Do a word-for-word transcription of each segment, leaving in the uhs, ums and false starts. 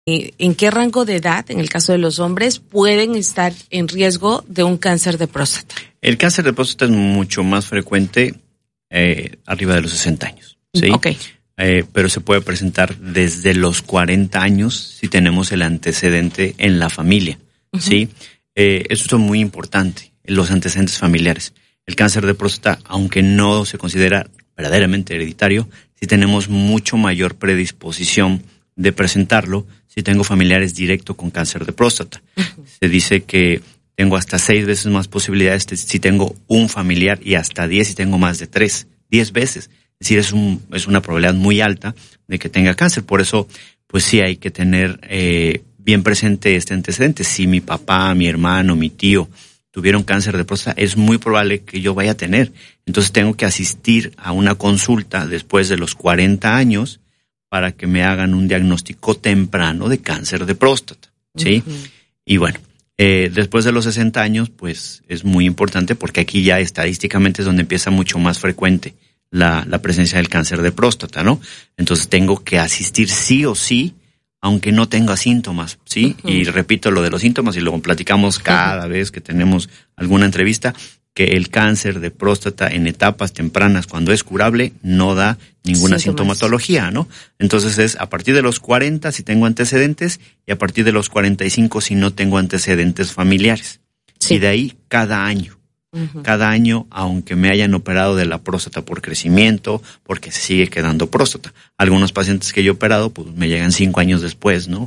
¿En qué rango de edad, en el caso de los hombres, pueden estar en riesgo de un cáncer de próstata? El cáncer de próstata es mucho más frecuente eh, arriba de los sesenta años, ¿sí? Okay. Eh, pero se puede presentar desde los cuarenta años si tenemos el antecedente en la familia, uh-huh. ¿sí? Eh, esto es muy importante, los antecedentes familiares. El cáncer de próstata, aunque no se considera verdaderamente hereditario, sí tenemos mucho mayor predisposición de presentarlo si tengo familiares directos con cáncer de próstata. Uh-huh. Se dice que tengo hasta seis veces más posibilidades si tengo un familiar y hasta diez si tengo más de tres, diez veces. Es decir, es, un, es una probabilidad muy alta de que tenga cáncer. Por eso, pues sí hay que tener eh, bien presente este antecedente. Si mi papá, mi hermano, mi tío tuvieron cáncer de próstata, es muy probable que yo vaya a tener. Entonces tengo que asistir a una consulta después de los cuarenta años para que me hagan un diagnóstico temprano de cáncer de próstata, ¿sí? Uh-huh. Y bueno, eh, después de los sesenta años, pues es muy importante porque aquí ya estadísticamente es donde empieza mucho más frecuente la, la presencia del cáncer de próstata, ¿no? Entonces tengo que asistir sí o sí, aunque no tenga síntomas, ¿sí? Uh-huh. Y repito lo de los síntomas y luego platicamos cada uh-huh. vez que tenemos alguna entrevista, que el cáncer de próstata en etapas tempranas, cuando es curable, no da ninguna sí, sintomatología, ¿no? Entonces es a partir de los cuarenta si tengo antecedentes y a partir de los cuarenta y cinco si no tengo antecedentes familiares. Sí. Y de ahí cada año. Uh-huh. Cada año, aunque me hayan operado de la próstata por crecimiento, porque se sigue quedando próstata. Algunos pacientes que yo he operado, pues me llegan cinco años después, ¿no?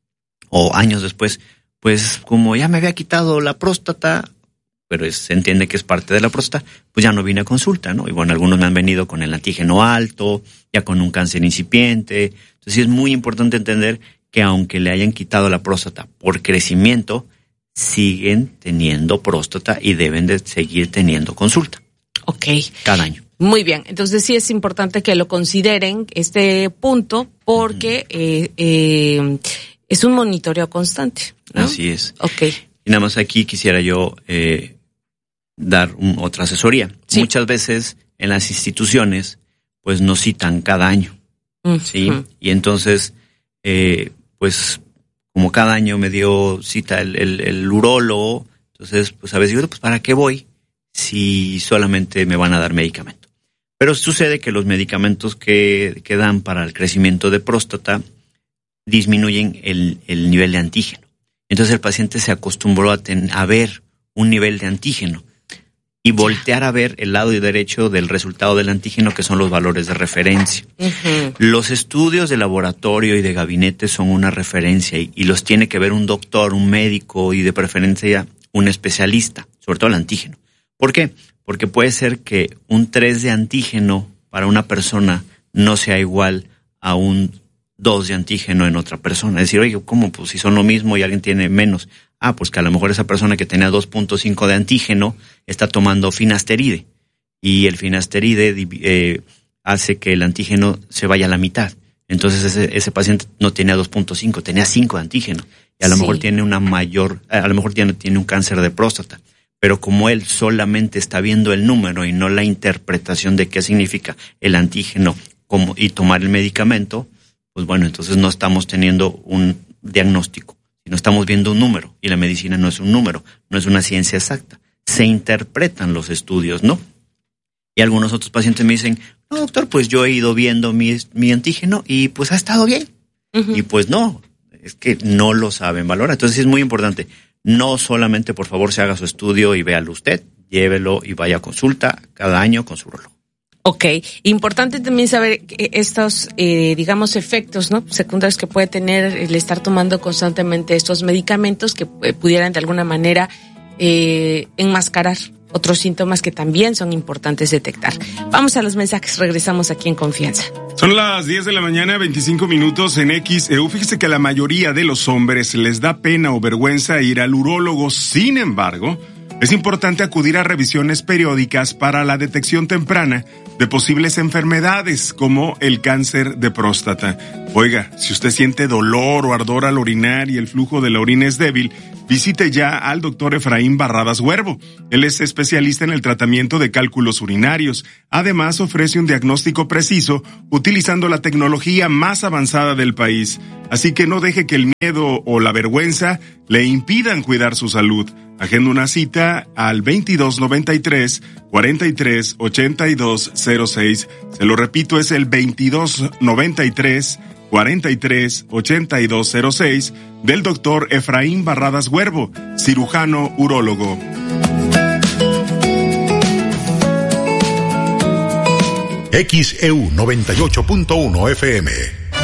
O años después, pues como ya me había quitado la próstata, pero es, se entiende que es parte de la próstata, pues ya no vine a consulta, ¿no? Y bueno, algunos me han venido con el antígeno alto, ya con un cáncer incipiente. Entonces sí es muy importante entender que aunque le hayan quitado la próstata por crecimiento, siguen teniendo próstata y deben de seguir teniendo consulta. Ok. Cada año. Muy bien, entonces sí es importante que lo consideren este punto porque uh-huh. eh, eh, es un monitoreo constante, ¿no? Así es. Ok. Y nada más aquí quisiera yo eh, dar un, otra asesoría. Sí. Muchas veces en las instituciones pues nos citan cada año, uh-huh. ¿sí? Y entonces eh, pues como cada año me dio cita el, el, el urólogo, entonces pues a veces digo, pues ¿para qué voy si solamente me van a dar medicamento? Pero sucede que los medicamentos que, que dan para el crecimiento de próstata disminuyen el, el nivel de antígeno. Entonces el paciente se acostumbró a, ten, a ver un nivel de antígeno y voltear a ver el lado derecho del resultado del antígeno, que son los valores de referencia. Uh-huh. Los estudios de laboratorio y de gabinete son una referencia y, y los tiene que ver un doctor, un médico y de preferencia un especialista, sobre todo el antígeno. ¿Por qué? Porque puede ser que un tres de antígeno para una persona no sea igual a un dos de antígeno en otra persona. Es decir, oye, ¿cómo? Pues si son lo mismo y alguien tiene menos. Ah, pues que a lo mejor esa persona que tenía dos punto cinco de antígeno está tomando finasteride. Y el finasteride eh, hace que el antígeno se vaya a la mitad. Entonces ese, ese paciente no tenía dos punto cinco, tenía cinco de antígeno. Y a lo sí. mejor tiene una mayor, a lo mejor tiene, tiene un cáncer de próstata. Pero como él solamente está viendo el número y no la interpretación de qué significa el antígeno como, y tomar el medicamento, pues bueno, entonces no estamos teniendo un diagnóstico, sino estamos viendo un número, y la medicina no es un número, no es una ciencia exacta. Se interpretan los estudios, ¿no? Y algunos otros pacientes me dicen, no, doctor, pues yo he ido viendo mi, mi antígeno y pues ha estado bien. Uh-huh. Y pues no, es que no lo saben valorar. Entonces es muy importante, no solamente por favor se haga su estudio y véalo usted, llévelo y vaya a consulta cada año con su urologo. Ok, importante también saber estos, eh, digamos, efectos, ¿no? secundarios que puede tener el estar tomando constantemente estos medicamentos que eh, pudieran de alguna manera eh, enmascarar otros síntomas que también son importantes detectar. Vamos a los mensajes, regresamos aquí en Confianza. Son las diez de la mañana, veinticinco minutos en X E U. Fíjese que a la mayoría de los hombres les da pena o vergüenza ir al urólogo. Sin embargo, Es importante acudir a revisiones periódicas para la detección temprana de posibles enfermedades como el cáncer de próstata. Oiga, si usted siente dolor o ardor al orinar y el flujo de la orina es débil, visite ya al doctor Efraín Barradas Huervo. Él es especialista en el tratamiento de cálculos urinarios. Además, ofrece un diagnóstico preciso utilizando la tecnología más avanzada del país. Así que no deje que el miedo o la vergüenza le impidan cuidar su salud. Agenda una cita al veintidós noventa y tres, cuarenta y tres, ochenta y dos cero seis. Se lo repito, es el veintidós noventa y tres, cuarenta y tres, ochenta y dos cero seis del doctor Efraín Barradas Huervo, cirujano urólogo. X E U noventa y ocho punto uno F M.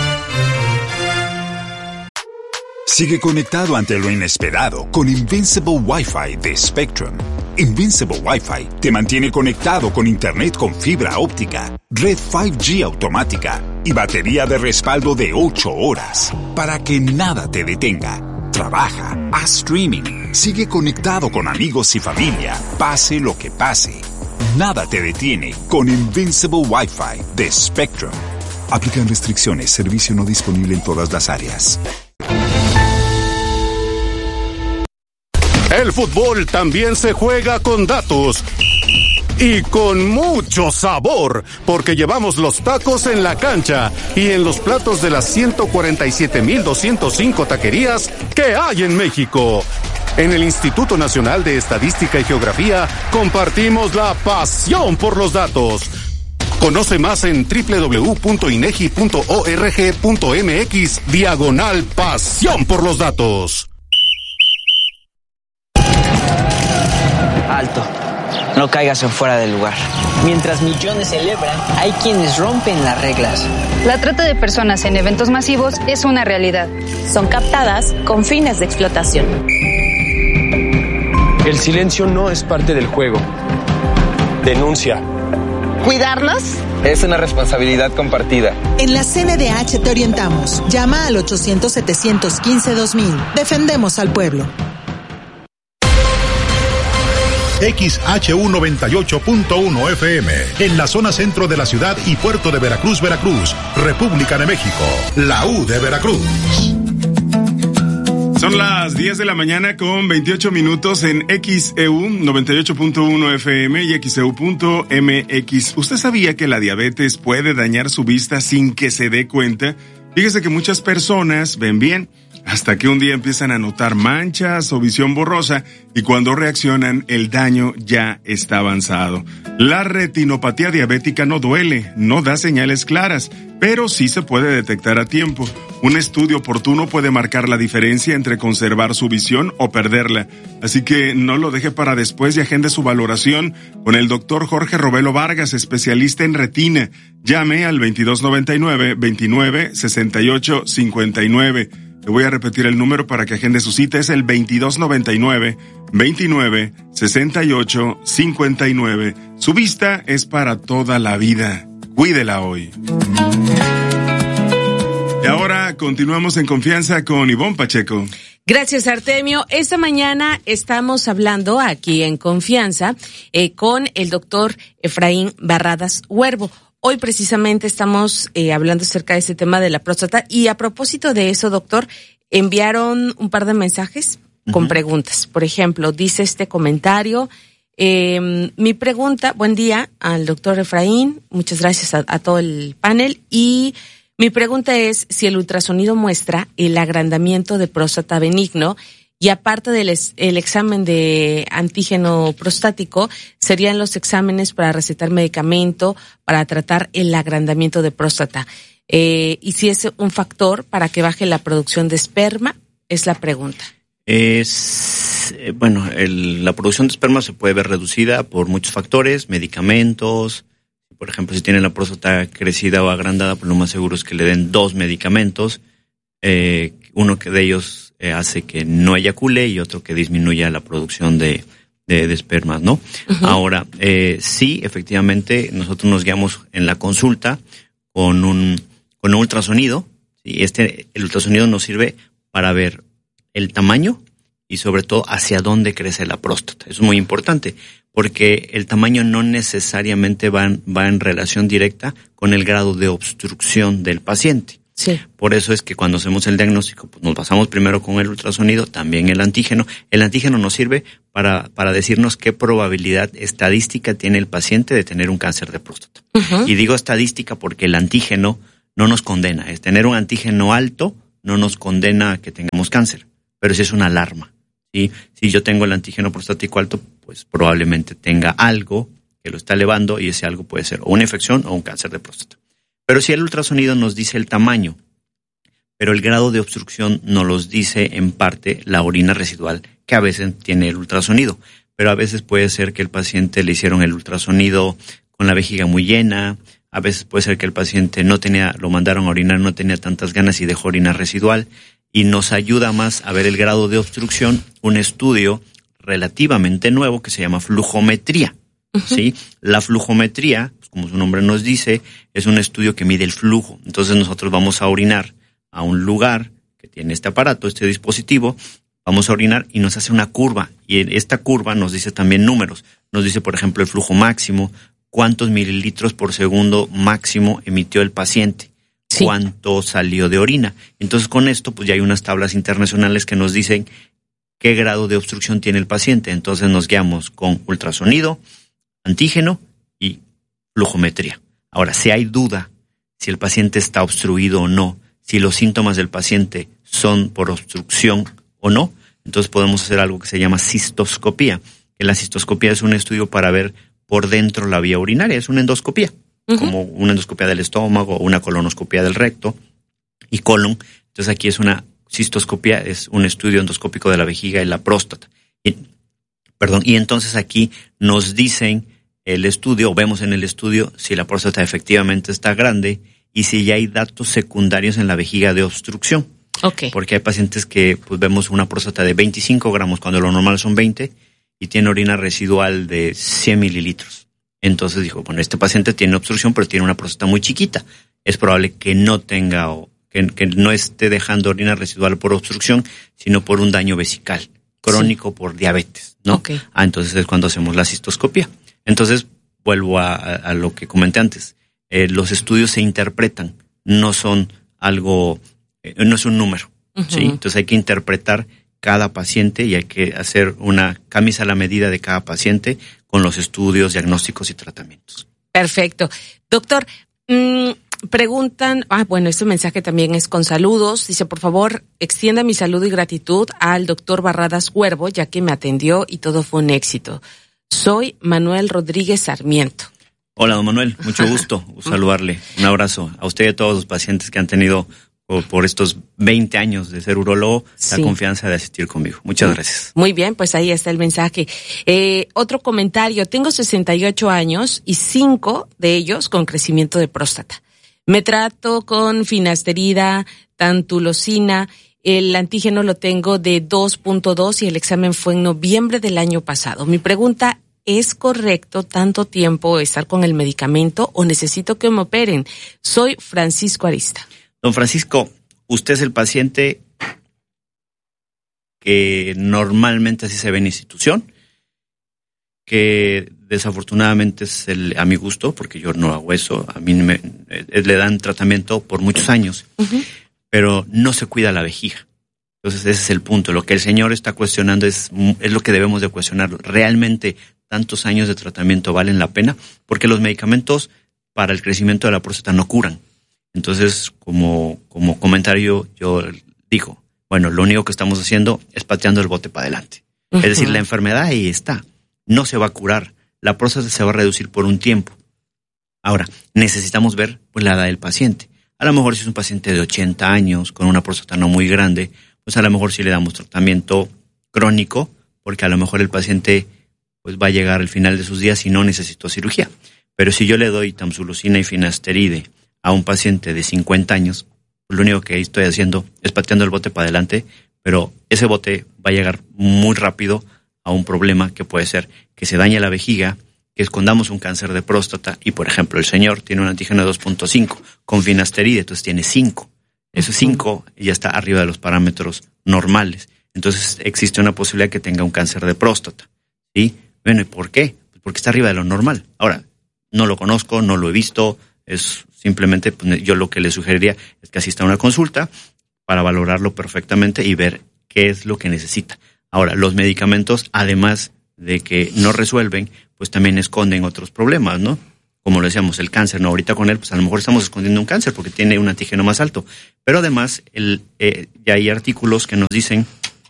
Sigue conectado ante lo inesperado con Invincible Wi-Fi de Spectrum. Invincible Wi-Fi te mantiene conectado con internet con fibra óptica, red cinco G automática y batería de respaldo de ocho horas para que nada te detenga. Trabaja, haz streaming, sigue conectado con amigos y familia, pase lo que pase. Nada te detiene con Invincible Wi-Fi de Spectrum. Aplican restricciones, servicio no disponible en todas las áreas. El fútbol también se juega con datos y con mucho sabor, porque llevamos los tacos en la cancha y en los platos de las ciento cuarenta y siete mil doscientas cinco taquerías que hay en México. En el Instituto Nacional de Estadística y Geografía compartimos la pasión por los datos. Conoce más en doble u doble u doble u punto inegi punto org punto mx diagonal pasión por los datos. Alto, no caigas en fuera del lugar. Mientras millones celebran, hay quienes rompen las reglas. La trata de personas en eventos masivos es una realidad. Son captadas con fines de explotación. El silencio no es parte del juego. Denuncia. ¿Cuidarlos? Es una responsabilidad compartida. En la C N D H te orientamos. Llama al ochocientos, setecientos quince, dos mil. Defendemos al pueblo. X H U noventa y ocho punto uno F M, en la zona centro de la ciudad y puerto de Veracruz, Veracruz, República de México, la U de Veracruz. Son las diez de la mañana con veintiocho minutos en X E U noventa y ocho punto uno F M y X E U punto M X. ¿Usted sabía que la diabetes puede dañar su vista sin que se dé cuenta? Fíjese que muchas personas ven bien hasta que un día empiezan a notar manchas o visión borrosa y cuando reaccionan el daño ya está avanzado. La retinopatía diabética no duele, no da señales claras, pero sí se puede detectar a tiempo. Un estudio oportuno puede marcar la diferencia entre conservar su visión o perderla. Así que no lo deje para después y agende su valoración con el doctor Jorge Robelo Vargas, especialista en retina. Llame al veintidós noventa y nueve, veintinueve, sesenta y ocho, cincuenta y nueve. Le voy a repetir el número para que agende su cita. Es el veintidós noventa y nueve, veintinueve, sesenta y ocho, cincuenta y nueve. Su vista es para toda la vida. Cuídela hoy. Y ahora continuamos en confianza con Ivonne Pacheco. Gracias, Artemio. Esta mañana estamos hablando aquí en Confianza eh, con el doctor Efraín Barradas Huervo. Hoy precisamente estamos eh, hablando acerca de este tema de la próstata y a propósito de eso, doctor, enviaron un par de mensajes uh-huh. con preguntas. Por ejemplo, dice este comentario, eh, mi pregunta, buen día al doctor Efraín, muchas gracias a, a todo el panel y mi pregunta es si el ultrasonido muestra el agrandamiento de próstata benigno y aparte del es, el examen de antígeno prostático, serían los exámenes para recetar medicamento para tratar el agrandamiento de próstata. Eh, y si es un factor para que baje la producción de esperma, es la pregunta. Es, eh, bueno, el, la producción de esperma se puede ver reducida por muchos factores, medicamentos. Por ejemplo, si tienen la próstata crecida o agrandada, pues lo más seguro es que le den dos medicamentos, eh, uno que de ellos eh, hace que no eyacule y otro que disminuya la producción de, de, de espermas, ¿no? Uh-huh. Ahora, eh, sí, efectivamente, nosotros nos guiamos en la consulta con un, con un ultrasonido. ¿Sí? Este, el ultrasonido nos sirve para ver el tamaño y sobre todo hacia dónde crece la próstata. Eso es muy importante, porque el tamaño no necesariamente va en, va en relación directa con el grado de obstrucción del paciente. Sí. Por eso es que cuando hacemos el diagnóstico, pues nos basamos primero con el ultrasonido, también el antígeno. El antígeno nos sirve para, para decirnos qué probabilidad estadística tiene el paciente de tener un cáncer de próstata. Uh-huh. Y digo estadística porque el antígeno no nos condena. Es tener un antígeno alto no nos condena a que tengamos cáncer, pero sí es una alarma. ¿Sí? Si yo tengo el antígeno prostático alto, pues probablemente tenga algo que lo está elevando y ese algo puede ser o una infección o un cáncer de próstata. Pero si el ultrasonido nos dice el tamaño, pero el grado de obstrucción nos los dice en parte la orina residual que a veces tiene el ultrasonido. Pero a veces puede ser que el paciente le hicieron el ultrasonido con la vejiga muy llena, a veces puede ser que el paciente no tenía, lo mandaron a orinar, no tenía tantas ganas y dejó orina residual. Y nos ayuda más a ver el grado de obstrucción un estudio relativamente nuevo que se llama flujometría. Uh-huh. ¿Sí? La flujometría, pues como su nombre nos dice, es un estudio que mide el flujo. Entonces nosotros vamos a orinar a un lugar que tiene este aparato, este dispositivo, vamos a orinar y nos hace una curva. Y esta curva nos dice también números. Nos dice, por ejemplo, el flujo máximo, cuántos mililitros por segundo máximo emitió el paciente. Sí. Cuánto salió de orina. Entonces con esto pues ya hay unas tablas internacionales que nos dicen qué grado de obstrucción tiene el paciente. Entonces nos guiamos con ultrasonido, antígeno y flujometría. Ahora, si hay duda si el paciente está obstruido o no, si los síntomas del paciente son por obstrucción o no, entonces podemos hacer algo que se llama cistoscopía. Que la cistoscopía es un estudio para ver por dentro la vía urinaria, es una endoscopía. Uh-huh. Como una endoscopía del estómago o una colonoscopía del recto y colon. Entonces aquí es una cistoscopía, es un estudio endoscópico de la vejiga y la próstata. Y, perdón, y entonces aquí nos dicen el estudio, o vemos en el estudio si la próstata efectivamente está grande y si ya hay datos secundarios en la vejiga de obstrucción. Okay. Porque hay pacientes que pues vemos una próstata de veinticinco gramos cuando lo normal son veinte y tiene orina residual de cien mililitros. Entonces dijo, bueno, este paciente tiene obstrucción, pero tiene una próstata muy chiquita. Es probable que no tenga o que, que no esté dejando orina residual por obstrucción, sino por un daño vesical crónico, sí, por diabetes, ¿no? Okay. Ah, entonces es cuando hacemos la cistoscopía. Entonces, vuelvo a, a, a lo que comenté antes. Eh, los estudios se interpretan, no son algo, eh, no es un número, uh-huh. ¿sí? Entonces hay que interpretar cada paciente y hay que hacer una camisa a la medida de cada paciente con los estudios, diagnósticos y tratamientos. Perfecto. Doctor, mmm, preguntan, ah, bueno, este mensaje también es con saludos. Dice, por favor, extienda mi saludo y gratitud al doctor Barradas Huervo, ya que me atendió y todo fue un éxito. Soy Manuel Rodríguez Sarmiento. Hola, don Manuel, mucho gusto saludarle. Un abrazo a usted y a todos los pacientes que han tenido por, por estos veinte años de ser urólogo, sí, la confianza de asistir conmigo. Muchas sí. gracias. Muy bien, pues ahí está el mensaje. Eh, otro comentario, tengo sesenta y ocho años y cinco de ellos con crecimiento de próstata. Me trato con finasterida, tantulosina, el antígeno lo tengo de dos punto dos y el examen fue en noviembre del año pasado. Mi pregunta, ¿es correcto tanto tiempo estar con el medicamento o necesito que me operen? Soy Francisco Arista. Don Francisco, usted es el paciente que normalmente así se ve en institución, que desafortunadamente es el, a mi gusto, porque yo no hago eso, a mí me, le dan tratamiento por muchos años, uh-huh. pero no se cuida la vejiga. Entonces ese es el punto. Lo que el señor está cuestionando es, es lo que debemos de cuestionar. ¿Realmente tantos años de tratamiento valen la pena? Porque los medicamentos para el crecimiento de la próstata no curan. Entonces, como, como comentario, yo digo, bueno, lo único que estamos haciendo es pateando el bote para adelante. Uh-huh. Es decir, la enfermedad ahí está. No se va a curar. La próstata se va a reducir por un tiempo. Ahora, necesitamos ver pues, la edad del paciente. A lo mejor si es un paciente de ochenta años, con una próstata no muy grande, pues a lo mejor sí le damos tratamiento crónico, porque a lo mejor el paciente pues va a llegar al final de sus días y no necesitó cirugía. Pero si yo le doy tamsulosina y finasteride a un paciente de cincuenta años, pues lo único que estoy haciendo es pateando el bote para adelante, pero ese bote va a llegar muy rápido a un problema que puede ser que se dañe la vejiga, que escondamos un cáncer de próstata y, por ejemplo, el señor tiene un antígeno de dos punto cinco con finasteride, entonces tiene cinco. Esos cinco ya está arriba de los parámetros normales. entonces existe una posibilidad que tenga un cáncer de próstata, ¿sí? Bueno, ¿y por qué? Pues porque está arriba de lo normal. Ahora, no lo conozco, no lo he visto, es simplemente, pues, yo lo que le sugeriría es que asista a una consulta para valorarlo perfectamente y ver qué es lo que necesita. Ahora, los medicamentos, además de que no resuelven, pues también esconden otros problemas, ¿no? Como lo decíamos, el cáncer, ¿no? Ahorita con él, pues a lo mejor estamos escondiendo un cáncer porque tiene un antígeno más alto. Pero además, el, eh, ya hay artículos que nos dicen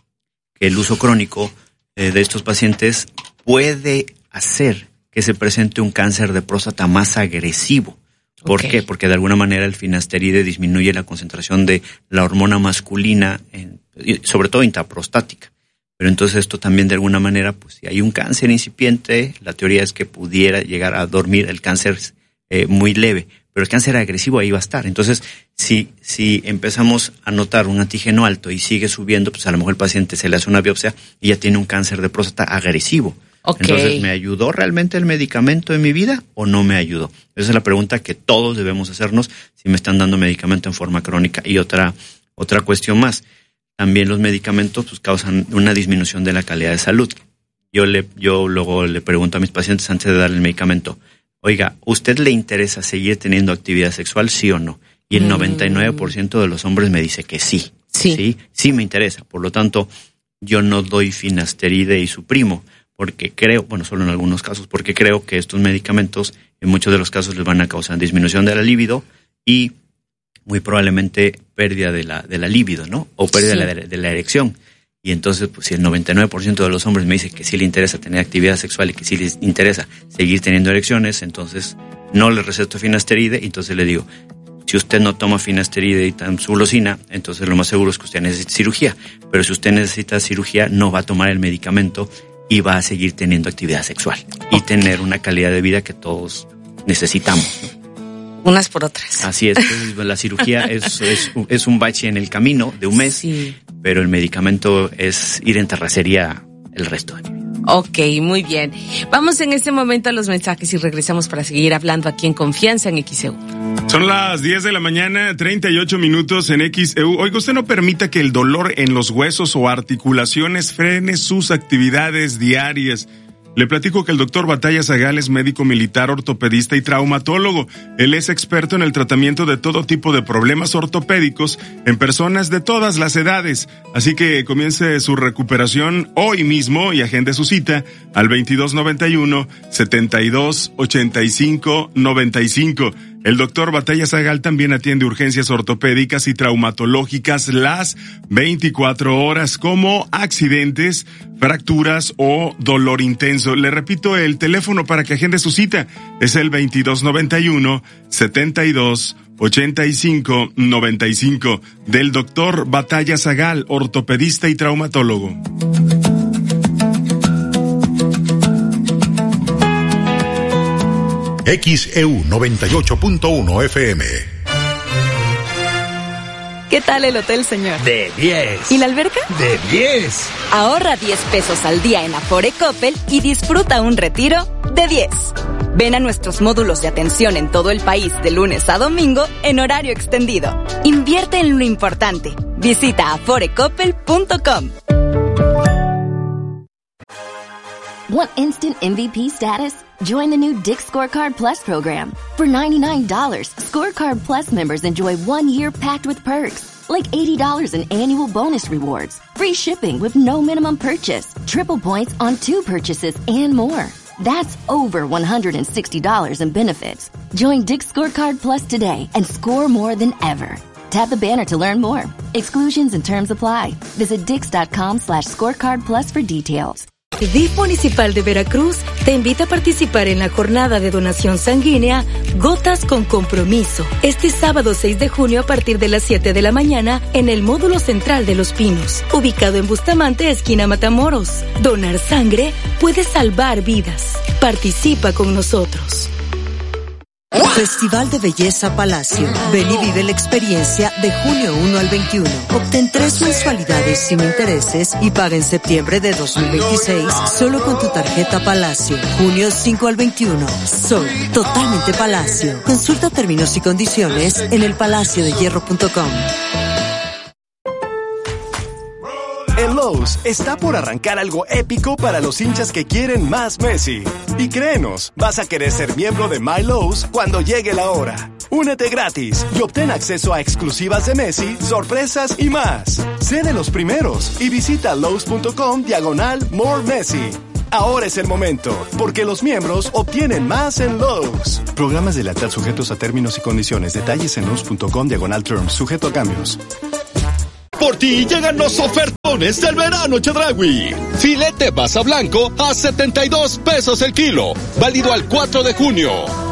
que el uso crónico eh, de estos pacientes puede hacer que se presente un cáncer de próstata más agresivo. ¿Por okay. qué? Porque de alguna manera el finasteride disminuye la concentración de la hormona masculina, en, sobre todo intraprostática. Pero entonces esto también de alguna manera, pues si hay un cáncer incipiente, la teoría es que pudiera llegar a dormir el cáncer eh, muy leve, pero el cáncer agresivo ahí va a estar. Entonces, si si empezamos a notar un antígeno alto y sigue subiendo, pues a lo mejor el paciente se le hace una biopsia y ya tiene un cáncer de próstata agresivo. Okay. Entonces, ¿me ayudó realmente el medicamento en mi vida o no me ayudó? Esa es la pregunta que todos debemos hacernos si me están dando medicamento en forma crónica. Y otra otra cuestión más. También los medicamentos pues causan una disminución de la calidad de salud. Yo le yo luego le pregunto a mis pacientes antes de darle el medicamento, oiga, ¿usted le interesa seguir teniendo actividad sexual, sí o no? Y el mm. noventa y nueve por ciento de los hombres me dice que sí. Sí. Sí, sí me interesa. Por lo tanto, yo no doy finasteride y suprimo, porque creo, bueno, solo en algunos casos, porque creo que estos medicamentos en muchos de los casos les van a causar disminución de la libido y muy probablemente pérdida de la de la libido, ¿no? O pérdida sí. de, la, de la erección. Y entonces, pues si el noventa y nueve por ciento de los hombres me dice que sí le interesa tener actividad sexual y que sí les interesa seguir teniendo erecciones, entonces no le receto finasteride y entonces le digo, si usted no toma finasteride y tamsulosina, entonces lo más seguro es que usted necesita cirugía. Pero si usted necesita cirugía, no va a tomar el medicamento y va a seguir teniendo actividad sexual y tener una calidad de vida que todos necesitamos, ¿no? Unas por otras. Así es, pues, la cirugía es, es, es un bache en el camino de un mes, sí. pero el medicamento es ir en terracería el resto de mi vida. Ok, muy bien. Vamos en este momento a los mensajes y regresamos para seguir hablando aquí en Confianza en X E U. Son las diez de la mañana, treinta y ocho minutos en X E U. Oiga, usted no permita que el dolor en los huesos o articulaciones frene sus actividades diarias. Le platico que el doctor Batalla Zagal es médico militar, ortopedista y traumatólogo. Él es experto en el tratamiento de todo tipo de problemas ortopédicos en personas de todas las edades. Así que comience su recuperación hoy mismo y agende su cita al veintidós noventa y uno, setenta y dos, ochenta y cinco, noventa y cinco. El doctor Batalla Zagal también atiende urgencias ortopédicas y traumatológicas las veinticuatro horas, como accidentes, fracturas o dolor intenso. Le repito, el teléfono para que agende su cita es el veintidós noventa y uno, setenta y dos, ochenta y cinco, noventa y cinco del doctor Batalla Zagal, ortopedista y traumatólogo. X E U noventa y ocho punto uno F M. ¿Qué tal el hotel, señor? De diez. ¿Y la alberca? De diez. Ahorra diez pesos al día en Afore Coppel y disfruta un retiro de diez. Ven a nuestros módulos de atención en todo el país de lunes a domingo en horario extendido. Invierte en lo importante. Visita afore coppel punto com. Want instant M V P status? Join the new Dick's Scorecard Plus program. For ninety-nine dollars, Scorecard Plus members enjoy one year packed with perks, like eighty dollars in annual bonus rewards, free shipping with no minimum purchase, triple points on two purchases, and more. That's over one hundred sixty dollars in benefits. Join Dick's Scorecard Plus today and score more than ever. Tap the banner to learn more. Exclusions and terms apply. Visit dix.com slash scorecard plus for details. El D I F Municipal de Veracruz te invita a participar en la jornada de donación sanguínea Gotas con Compromiso, este sábado seis de junio a partir de las siete de la mañana en el módulo central de Los Pinos, ubicado en Bustamante, esquina Matamoros. Donar sangre puede salvar vidas. Participa con nosotros. Festival de Belleza Palacio. Ven y vive la experiencia de junio uno al veintiuno. Obtén tres mensualidades sin intereses y paga en septiembre de dos mil veintiséis solo con tu tarjeta Palacio. Junio cinco al veintiuno. Soy totalmente Palacio. Consulta términos y condiciones en el palacio de hierro punto com. En Lowe's está por arrancar algo épico para los hinchas que quieren más Messi. Y créenos, vas a querer ser miembro de My Lowe's cuando llegue la hora. Únete gratis y obtén acceso a exclusivas de Messi, sorpresas y más. Sé de los primeros y visita Lowe's.com diagonal More Messi. Ahora es el momento, porque los miembros obtienen más en Lowe's. Programas de lealtad sujetos a términos y condiciones. Detalles en Lowe's.com diagonal terms, sujeto a cambios. Por ti llegan los ofertones del verano Chedraui. Filete basa blanco a setenta y dos pesos el kilo. Válido al cuatro de junio.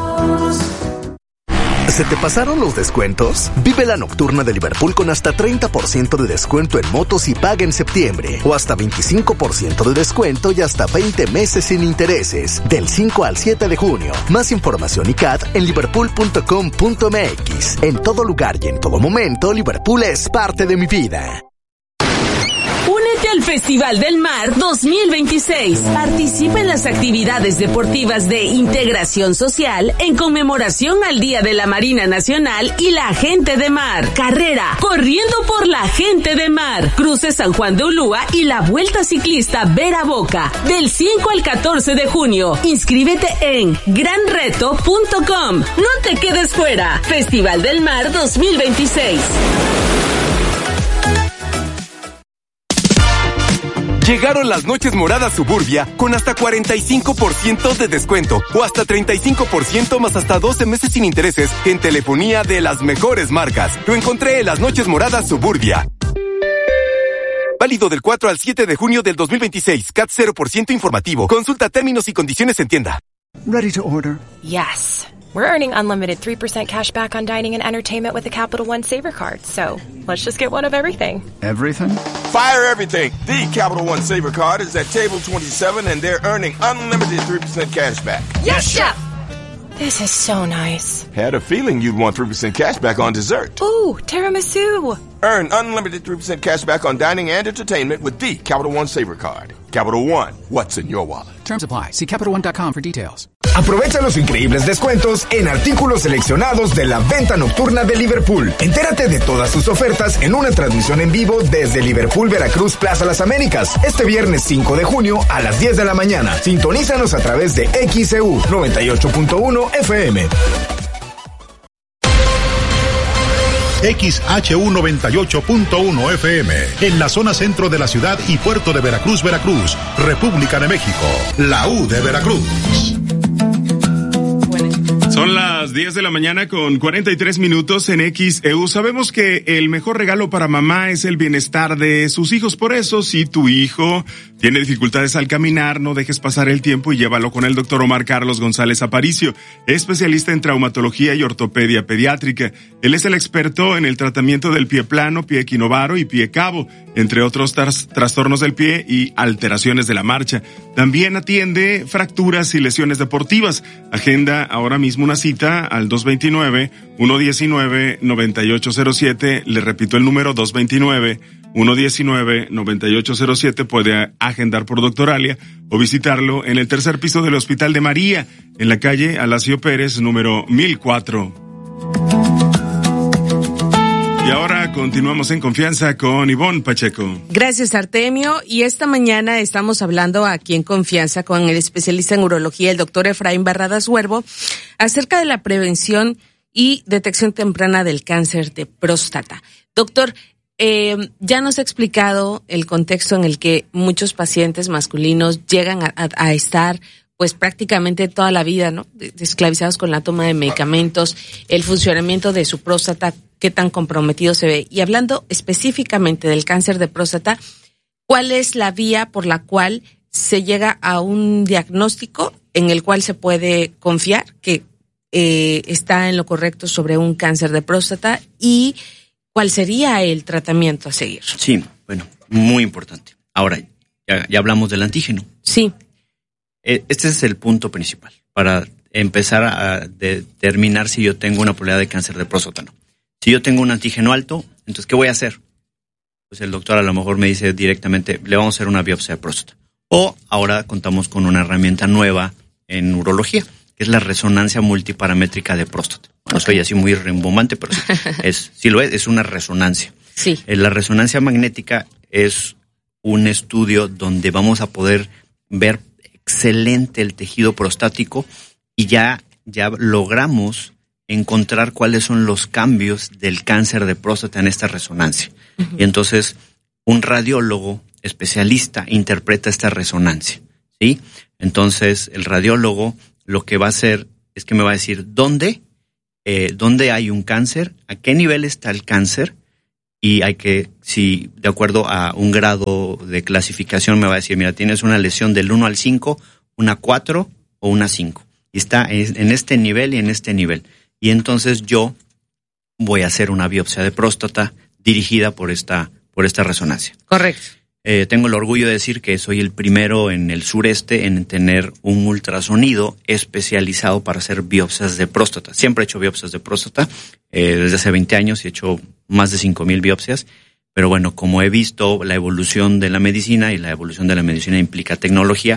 ¿Se te pasaron los descuentos? Vive la nocturna de Liverpool con hasta treinta por ciento de descuento en motos y paga en septiembre. O hasta veinticinco por ciento de descuento y hasta veinte meses sin intereses. Del cinco al siete de junio. Más información y C A T en liverpool punto com punto m x. En todo lugar y en todo momento, Liverpool es parte de mi vida. Únete al Festival del Mar dos mil veintiséis. Participa en las actividades deportivas de integración social en conmemoración al Día de la Marina Nacional y la Gente de Mar. Carrera Corriendo por la Gente de Mar. Cruce San Juan de Ulúa y la Vuelta Ciclista Vera Boca. Del cinco al catorce de junio. Inscríbete en gran reto punto com. No te quedes fuera. Festival del Mar dos mil veintiséis. Llegaron las noches moradas Suburbia con hasta cuarenta y cinco por ciento de descuento o hasta treinta y cinco por ciento más hasta doce meses sin intereses en telefonía de las mejores marcas. Lo encontré en las noches moradas Suburbia. Válido del cuatro al siete de junio del dos mil veintiséis. C A T cero por ciento informativo. Consulta términos y condiciones en tienda. Ready to order? Yes. We're earning unlimited three percent cash back on dining and entertainment with the Capital One Saver Card. So, let's just get one of everything. Everything? Fire everything. The Capital One Saver Card is at table twenty-seven and they're earning unlimited three percent cash back. Yes, Chef! This is so nice. Had a feeling you'd want three percent cash back on dessert. Ooh, tiramisu. Earn unlimited three percent cash back on dining and entertainment with the Capital One Saver Card. Capital One, what's in your wallet? Terms apply. See Capital One dot com for details. Aprovecha los increíbles descuentos en artículos seleccionados de la venta nocturna de Liverpool. Entérate de todas sus ofertas en una transmisión en vivo desde Liverpool Veracruz Plaza Las Américas, este viernes cinco de junio a las diez de la mañana. Sintonízanos a través de X E U noventa y ocho punto uno F M. X H U noventa y ocho punto uno F M, en la zona centro de la ciudad y puerto de Veracruz, Veracruz, República de México, la U de Veracruz. Son las diez de la mañana con cuarenta y tres minutos en X E U. Sabemos que el mejor regalo para mamá es el bienestar de sus hijos. Por eso, si tu hijo tiene dificultades al caminar, no dejes pasar el tiempo y llévalo con el doctor Omar Carlos González Aparicio, especialista en traumatología y ortopedia pediátrica. Él es el experto en el tratamiento del pie plano, pie equinovaro y pie cabo, entre otros tras- trastornos del pie y alteraciones de la marcha. También atiende fracturas y lesiones deportivas. Agenda ahora mismo una cita al dos dos nueve, uno uno nueve, nueve ocho cero siete. Le repito el número dos dos nueve, uno uno nueve, nueve ocho cero siete. Puede agendar por Doctoralia o visitarlo en el tercer piso del Hospital de María, en la calle Alacio Pérez, número mil cuatro. Y ahora continuamos en confianza con Ivonne Pacheco. Gracias, Artemio. Y esta mañana estamos hablando aquí en confianza con el especialista en urología, el doctor Efraín Barradas Huervo, acerca de la prevención y detección temprana del cáncer de próstata. Doctor, eh, ya nos ha explicado el contexto en el que muchos pacientes masculinos llegan a, a, a estar pues prácticamente toda la vida, ¿no? Esclavizados con la toma de medicamentos, el funcionamiento de su próstata, qué tan comprometido se ve. Y hablando específicamente del cáncer de próstata, ¿cuál es la vía por la cual se llega a un diagnóstico en el cual se puede confiar que eh, está en lo correcto sobre un cáncer de próstata y cuál sería el tratamiento a seguir? Sí, bueno, muy importante. Ahora, ya, ya hablamos del antígeno. Sí. Este es el punto principal para empezar a determinar si yo tengo una probabilidad de cáncer de próstata o no. Si yo tengo un antígeno alto, entonces, ¿qué voy a hacer? Pues el doctor a lo mejor me dice directamente, le vamos a hacer una biopsia de próstata. O ahora contamos con una herramienta nueva en urología, que es la resonancia multiparamétrica de próstata. No soy así muy rimbombante, pero sí, es, sí lo es, es una resonancia. Sí. La resonancia magnética es un estudio donde vamos a poder ver excelente el tejido prostático y ya, ya logramos encontrar cuáles son los cambios del cáncer de próstata en esta resonancia. Uh-huh. Y entonces un radiólogo especialista interpreta esta resonancia, ¿sí? Entonces el radiólogo lo que va a hacer es que me va a decir dónde, eh, dónde hay un cáncer, a qué nivel está el cáncer, y hay que, si de acuerdo a un grado de clasificación me va a decir, mira, tienes una lesión del uno al cinco, una cuatro o una cinco. Y está en este nivel y en este nivel. Y entonces yo voy a hacer una biopsia de próstata dirigida por esta, por esta resonancia. Correcto. Eh, tengo el orgullo de decir que soy el primero en el sureste en tener un ultrasonido especializado para hacer biopsias de próstata. Siempre he hecho biopsias de próstata, eh, desde hace veinte años y he hecho más de cinco mil biopsias. Pero bueno, como he visto la evolución de la medicina, y la evolución de la medicina implica tecnología,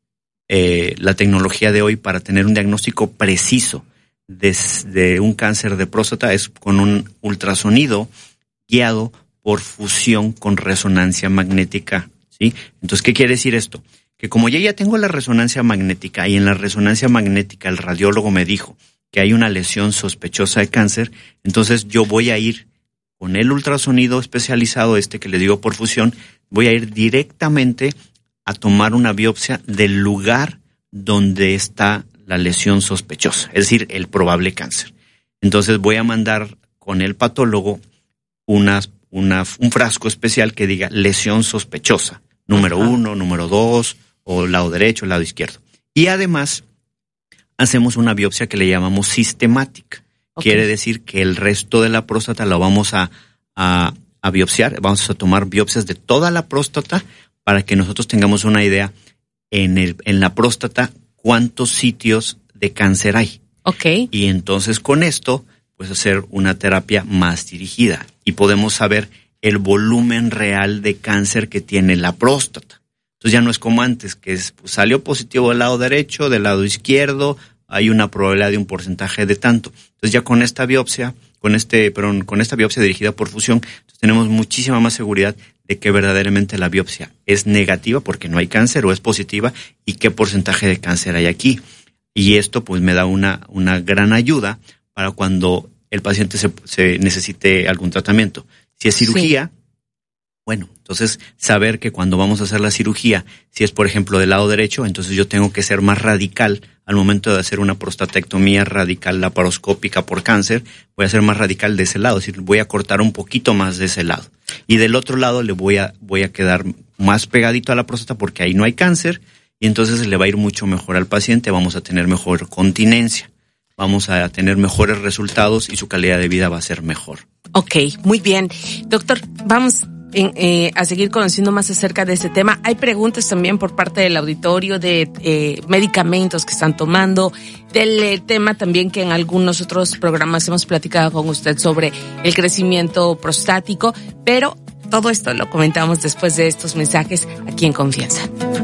eh, la tecnología de hoy para tener un diagnóstico preciso de, de un cáncer de próstata es con un ultrasonido guiado por fusión con resonancia magnética, ¿sí? Entonces, ¿qué quiere decir esto? Que como yo ya tengo la resonancia magnética y en la resonancia magnética el radiólogo me dijo que hay una lesión sospechosa de cáncer, entonces yo voy a ir con el ultrasonido especializado este que le digo por fusión, voy a ir directamente a tomar una biopsia del lugar donde está la lesión sospechosa, es decir, el probable cáncer. Entonces voy a mandar con el patólogo unas Una, un frasco especial que diga lesión sospechosa, número Ajá. uno, número dos, o lado derecho, lado izquierdo. Y además, hacemos una biopsia que le llamamos sistemática. Okay. Quiere decir que el resto de la próstata la vamos a, a, a biopsiar, vamos a tomar biopsias de toda la próstata para que nosotros tengamos una idea en, el, en la próstata cuántos sitios de cáncer hay. Okay. Y entonces con esto, pues hacer una terapia más dirigida y podemos saber el volumen real de cáncer que tiene la próstata. Entonces ya no es como antes, que es, pues, salió positivo del lado derecho, del lado izquierdo, hay una probabilidad de un porcentaje de tanto. Entonces ya con esta biopsia, con este, perdón, con esta biopsia dirigida por fusión, tenemos muchísima más seguridad de que verdaderamente la biopsia es negativa porque no hay cáncer o es positiva y qué porcentaje de cáncer hay aquí. Y esto pues me da una, una gran ayuda para cuando el paciente se, se necesite algún tratamiento. Si es cirugía, sí. bueno, entonces saber que cuando vamos a hacer la cirugía, si es por ejemplo del lado derecho, entonces yo tengo que ser más radical al momento de hacer una prostatectomía radical laparoscópica por cáncer, voy a ser más radical de ese lado, es decir, voy a cortar un poquito más de ese lado. Y del otro lado le voy a, voy a quedar más pegadito a la próstata porque ahí no hay cáncer y entonces le va a ir mucho mejor al paciente, vamos a tener mejor continencia. Vamos a tener mejores resultados y su calidad de vida va a ser mejor. Ok, muy bien. Doctor, vamos en, eh, a seguir conociendo más acerca de este tema. Hay preguntas también por parte del auditorio de eh, medicamentos que están tomando, del eh, tema también que en algunos otros programas hemos platicado con usted sobre el crecimiento prostático, pero todo esto lo comentamos después de estos mensajes aquí en Confianza.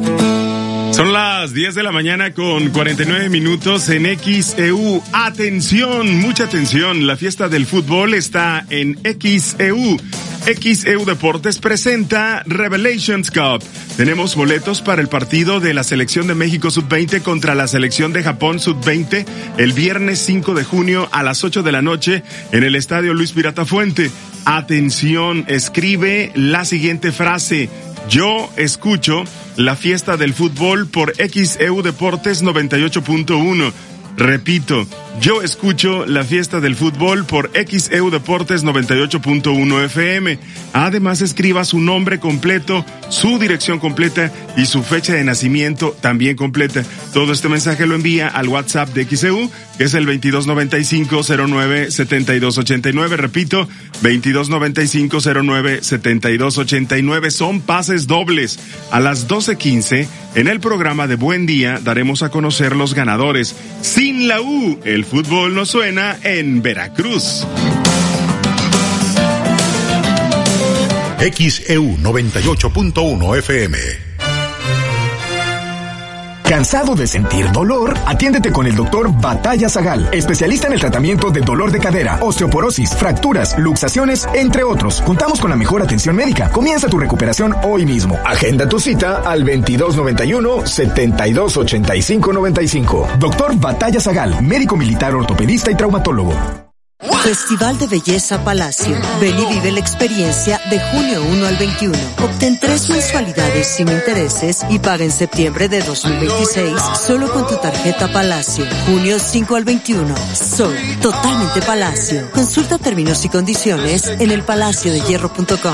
Son las diez de la mañana con cuarenta y nueve minutos en X E U. Atención, mucha atención. La fiesta del fútbol está en X E U. X E U Deportes presenta Revelations Cup. Tenemos boletos para el partido de la Selección de México sub veinte contra la Selección de Japón sub veinte el viernes cinco de junio a las ocho de la noche en el Estadio Luis Pirata Fuente. Atención, escribe la siguiente frase. Yo escucho la fiesta del fútbol por X E U Deportes noventa y ocho punto uno. Repito, yo escucho la fiesta del fútbol por X E U Deportes noventa y ocho punto uno F M. Además, escriba su nombre completo, su dirección completa y su fecha de nacimiento también completa. Todo este mensaje lo envía al WhatsApp de X E U, que es el veintidós noventa y cinco cero nueve setenta y dos ochenta y nueve. Repito, veintidós noventa y cinco cero nueve setenta y dos ochenta y nueve. Son pases dobles. A las doce quince, en el programa de Buen Día, daremos a conocer los ganadores. Sin la U, el fútbol no suena en Veracruz. X E U noventa y ocho punto uno F M. ¿Cansado de sentir dolor? Atiéndete con el doctor Batalla Zagal, especialista en el tratamiento de dolor de cadera, osteoporosis, fracturas, luxaciones, entre otros. Contamos con la mejor atención médica. Comienza tu recuperación hoy mismo. Agenda tu cita al veintidós noventa y uno, setenta y dos ochenta y cinco noventa y cinco. Doctor Batalla Zagal, médico militar, ortopedista y traumatólogo. Festival de Belleza Palacio. Ven y vive la experiencia de junio uno al veintiuno. Obtén tres mensualidades sin intereses y paga en septiembre de dos mil veintiséis solo con tu tarjeta Palacio. Junio cinco al veintiuno. Sol, totalmente Palacio. Consulta términos y condiciones en el palacio de hierro punto com.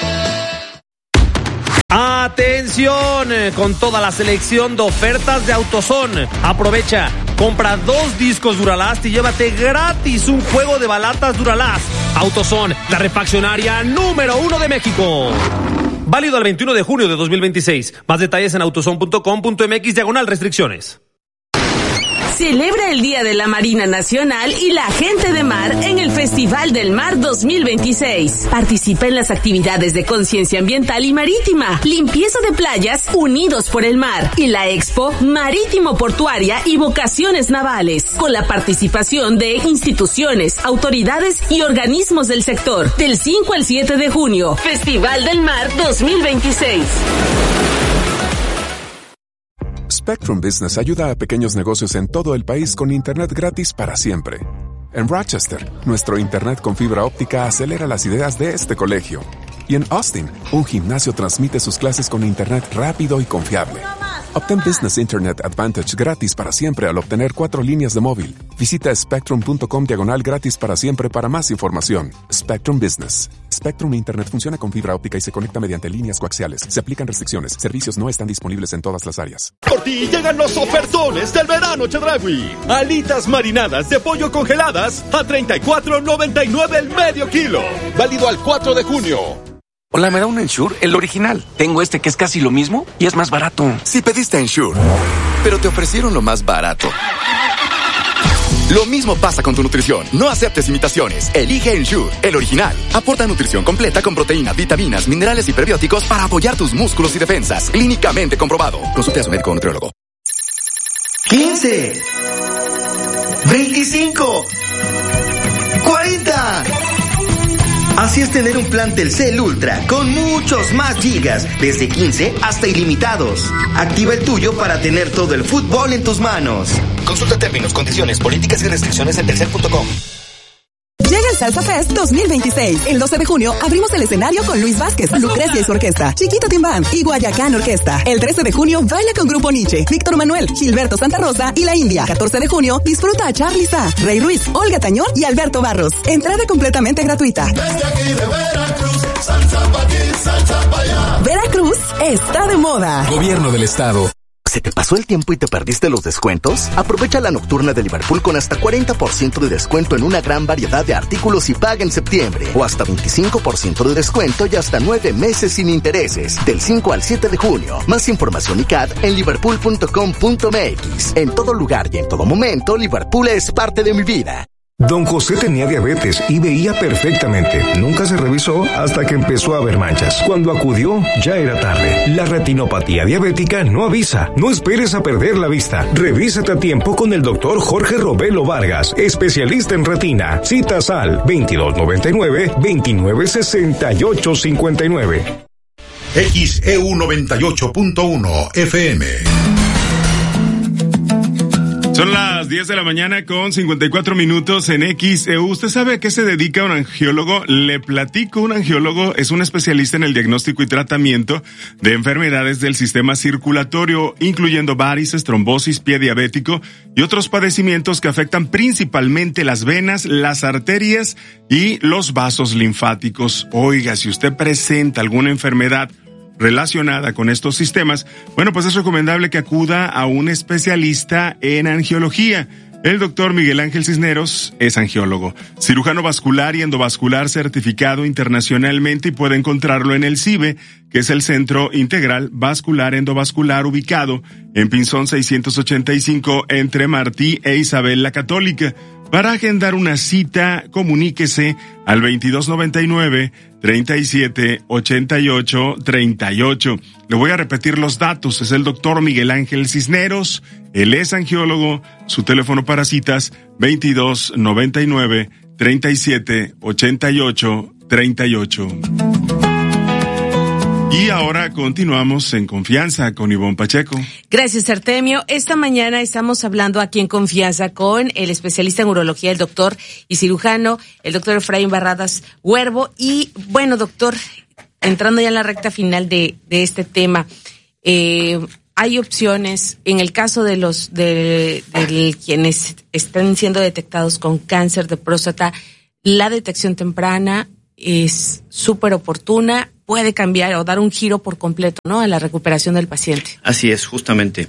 Atención con toda la selección de ofertas de AutoZone. Aprovecha, compra dos discos Duralast y llévate gratis un juego de balatas Duralast. AutoZone, la refaccionaria número uno de México. Válido al veintiuno de junio de dos mil veintiséis. Más detalles en autozone punto com punto mx diagonal restricciones. Celebra el Día de la Marina Nacional y la Gente de Mar en el Festival del Mar dos mil veintiséis. Participa en las actividades de conciencia ambiental y marítima, limpieza de playas, Unidos por el Mar y la Expo Marítimo Portuaria y Vocaciones Navales, con la participación de instituciones, autoridades y organismos del sector. Del cinco al siete de junio, Festival del Mar dos mil veintiséis. Spectrum Business ayuda a pequeños negocios en todo el país con internet gratis para siempre. En Rochester, nuestro internet con fibra óptica acelera las ideas de este colegio. Y en Austin, un gimnasio transmite sus clases con internet rápido y confiable. Obtén Business Internet Advantage gratis para siempre al obtener cuatro líneas de móvil. Visita spectrum punto com diagonal gratis para siempre para más información. Spectrum Business. Spectrum Internet funciona con fibra óptica y se conecta mediante líneas coaxiales. Se aplican restricciones. Servicios no están disponibles en todas las áreas. Por ti llegan los ofertones del verano Chedraui. Alitas marinadas de pollo congeladas a treinta y cuatro noventa y nueve el medio kilo. Válido al cuatro de junio. Hola, ¿me da un Ensure? El original. Tengo este que es casi lo mismo y es más barato. Si pediste Ensure, pero te ofrecieron lo más barato. Lo mismo pasa con tu nutrición. No aceptes imitaciones. Elige Ensure, el original. Aporta nutrición completa con proteínas, vitaminas, minerales y prebióticos para apoyar tus músculos y defensas. Clínicamente comprobado. Consulte a su médico o nutriólogo. quince. veinticinco. cuarenta. Así es tener un plan Telcel Ultra con muchos más gigas, desde quince hasta ilimitados. Activa el tuyo para tener todo el fútbol en tus manos. Consulta términos, condiciones, políticas y restricciones en telcel punto com. Llega el Salsa Fest dos mil veintiséis. El doce de junio abrimos el escenario con Luis Vázquez, Lucrecia y su orquesta, Chiquita Team Band y Guayacán Orquesta. El trece de junio baila con Grupo Nietzsche, Víctor Manuel, Gilberto Santa Rosa y La India. catorce de junio disfruta a Charly Sa, Rey Ruiz, Olga Tañón y Alberto Barros. Entrada completamente gratuita. Desde aquí de Veracruz, salsa pa' aquí, salsa pa' allá. Veracruz está de moda. Gobierno del Estado. ¿Se te pasó el tiempo y te perdiste los descuentos? Aprovecha la nocturna de Liverpool con hasta cuarenta por ciento de descuento en una gran variedad de artículos y paga en septiembre. O hasta veinticinco por ciento de descuento y hasta nueve meses sin intereses. Del cinco al siete de junio. Más información y C A D en liverpool punto com punto mx. En todo lugar y en todo momento, Liverpool es parte de mi vida. Don José tenía diabetes y veía perfectamente. Nunca se revisó hasta que empezó a ver manchas. Cuando acudió, ya era tarde. La retinopatía diabética no avisa. No esperes a perder la vista. Revísate a tiempo con el doctor Jorge Robelo Vargas, especialista en retina. Citas al veintidós noventa y nueve, veintinueve sesenta y ocho cincuenta y nueve. X E U noventa y ocho punto uno F M. Son las diez de la mañana con cincuenta y cuatro minutos en X E U. ¿Usted sabe a qué se dedica un angiólogo? Le platico, un angiólogo es un especialista en el diagnóstico y tratamiento de enfermedades del sistema circulatorio, incluyendo varices, trombosis, pie diabético y otros padecimientos que afectan principalmente las venas, las arterias y los vasos linfáticos. Oiga, si usted presenta alguna enfermedad relacionada con estos sistemas, bueno, pues es recomendable que acuda a un especialista en angiología. El doctor Miguel Ángel Cisneros es angiólogo, cirujano vascular y endovascular certificado internacionalmente y puede encontrarlo en el CIVE, que es el Centro Integral Vascular Endovascular ubicado en Pinzón seiscientos ochenta y cinco entre Martí e Isabel la Católica. Para agendar una cita, comuníquese al veintidós noventa y nueve, treinta y siete, ochenta y ocho, treinta y ocho. Le voy a repetir los datos. Es el doctor Miguel Ángel Cisneros. Él es angiólogo. Su teléfono para citas veintidós noventa y nueve, treinta y siete, ochenta y ocho, treinta y ocho. Y ahora continuamos en Confianza con Ivonne Pacheco. Gracias, Artemio. Esta mañana estamos hablando aquí en Confianza con el especialista en urología, el doctor y cirujano, el doctor Efraín Barradas Huervo. Y bueno, doctor, entrando ya en la recta final de, de este tema, eh, hay opciones en el caso de los de, de quienes están siendo detectados con cáncer de próstata. La detección temprana es súper oportuna, puede cambiar o dar un giro por completo, ¿no?, a la recuperación del paciente. Así es, justamente.